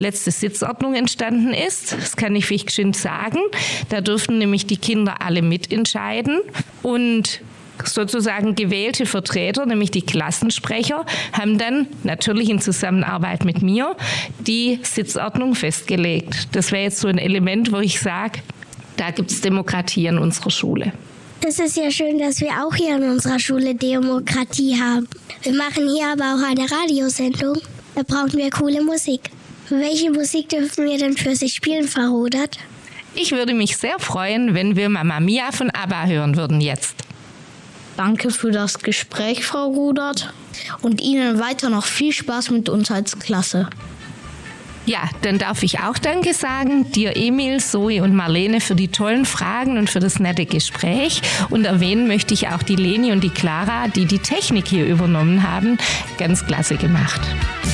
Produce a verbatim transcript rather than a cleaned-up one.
letzte Sitzordnung entstanden ist. Das kann ich vielleicht geschwind sagen. Da dürfen nämlich die Kinder alle mitentscheiden und sozusagen gewählte Vertreter, nämlich die Klassensprecher, haben dann natürlich in Zusammenarbeit mit mir die Sitzordnung festgelegt. Das wäre jetzt so ein Element, wo ich sage, da gibt es Demokratie an unserer Schule. Es ist ja schön, dass wir auch hier in unserer Schule Demokratie haben. Wir machen hier aber auch eine Radiosendung. Da brauchen wir coole Musik. Welche Musik dürfen wir denn für sich spielen, Frau Rudert? Ich würde mich sehr freuen, wenn wir Mamma Mia von ABBA hören würden jetzt. Danke für das Gespräch, Frau Rudert. Und Ihnen weiter noch viel Spaß mit uns als Klasse. Ja, dann darf ich auch Danke sagen, dir Emil, Zoe und Marlene für die tollen Fragen und für das nette Gespräch. Und erwähnen möchte ich auch die Leni und die Clara, die die Technik hier übernommen haben. Ganz klasse gemacht.